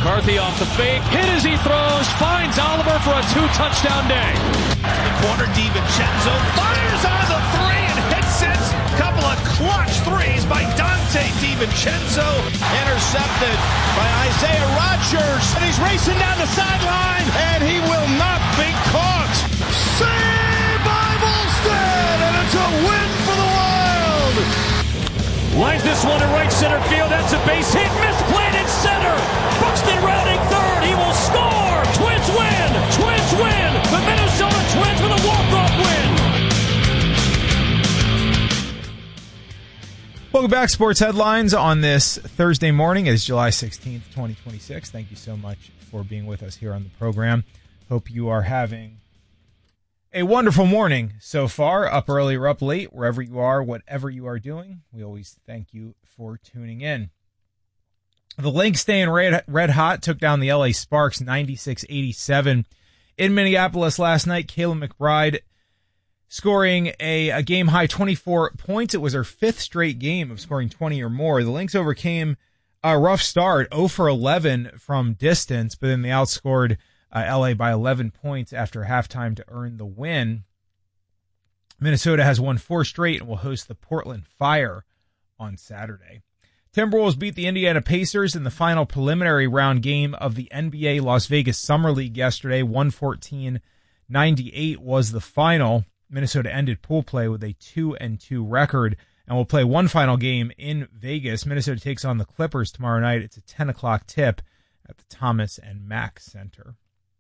McCarthy off the fake, hit as he throws, finds Oliver for a 2-touchdown day. The corner, DiVincenzo fires on the three and hits it. Couple of clutch threes by Dante DiVincenzo. Intercepted by Isaiah Rodgers. And he's racing down the sideline, and he will not be caught. Saved by Volstead, and it's a win for the Wild. Lines this one to right center field. That's a base hit. Misplayed in center. Buxton rounding third. He will score. Twins win. Twins win. The Minnesota Twins with a walk-off win. Welcome back, Sports Headlines, on this Thursday morning. It is July 16th, 2026. Thank you so much for being with us here on the program. Hope you are having a wonderful morning so far, up early or up late, wherever you are, whatever you are doing. We always thank you for tuning in. The Lynx staying red hot, took down the LA Sparks 96-87 in Minneapolis last night. Kayla McBride scoring a game-high 24 points. It was her fifth straight game of scoring 20 or more. The Lynx overcame a rough start, 0 for 11 from distance, but then they outscored LA by 11 points after halftime to earn the win. Minnesota has won 4 straight and will host the Portland Fire on Saturday. Timberwolves beat the Indiana Pacers in the final preliminary round game of the NBA Las Vegas Summer League yesterday. 114-98 was the final. Minnesota ended pool play with a 2-2 record and will play one final game in Vegas. Minnesota takes on the Clippers tomorrow night. It's a 10 o'clock tip at the Thomas and Mack Center.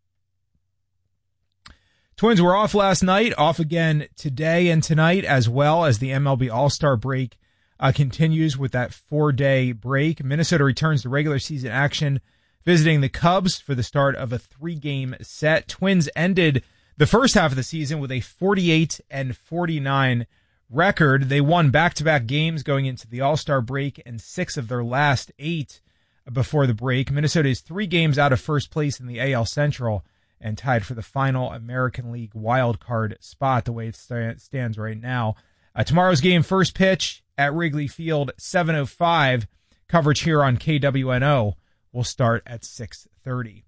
Twins were off last night, off again today and tonight, as well as the MLB All-Star break continues with that 4-day break. Minnesota returns to regular season action, visiting the Cubs for the start of a 3-game set. Twins ended the first half of the season with a 48-49 record. They won back-to-back games going into the All-Star break and 6 of their last 8 before the break. Minnesota is 3 games out of first place in the AL Central and tied for the final American League wild card spot the way it stands right now. Tomorrow's game, first pitch at Wrigley Field, 7:05. Coverage here on KWNO will start at 6:30.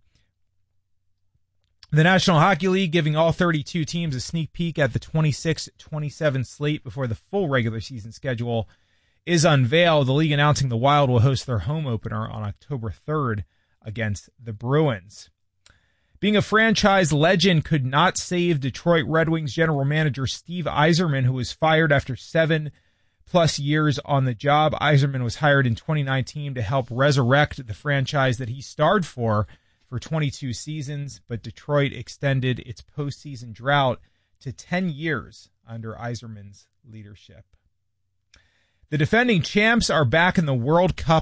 The National Hockey League giving all 32 teams a sneak peek at the 26-27 slate before the full regular season schedule is unveiled. The league announcing the Wild will host their home opener on October 3rd against the Bruins. Being a franchise legend could not save Detroit Red Wings general manager Steve Yzerman, who was fired after 7+ years on the job. Yzerman was hired in 2019 to help resurrect the franchise that he starred for 22 seasons, but Detroit extended its postseason drought to 10 years under Yzerman's leadership. The defending champs are back in the World Cup